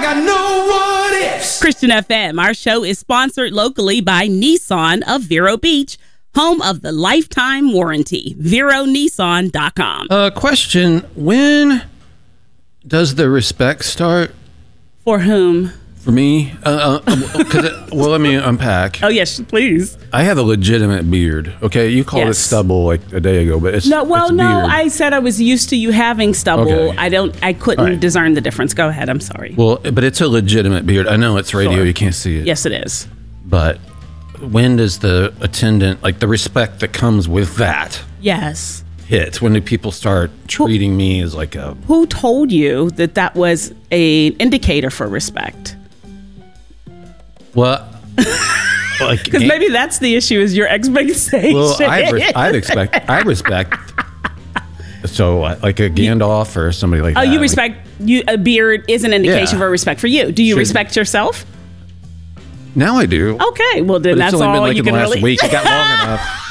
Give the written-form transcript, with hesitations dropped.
got no what ifs. Christian FM, our show is sponsored locally by Nissan of Vero Beach, home of the lifetime warranty. VeroNissan.com. Question, when does the respect start? For whom? For me? Well, let me unpack. Oh, yes, please. I have a legitimate beard, okay? You called it stubble like a day ago, but it's No, it's beard. I said I was used to you having stubble. Okay. I couldn't discern the difference. Go ahead, I'm sorry. Well, but it's a legitimate beard. I know it's radio, Sure. you can't see it. Yes, it is. But when does the attendant, like the respect that comes with that, Yes. hit? When do people start treating me as like a... Who told you that that was an indicator for respect? Well, like... Because maybe that's the issue, is your expectation. Well, I respect. So, like a Gandalf or somebody like that. Oh, you respect, a beard is an indication Yeah. for respect for you. Do you Should- respect yourself? Now I do. Okay, well then But that's it's only all been like you in the can last really... week. It got long enough.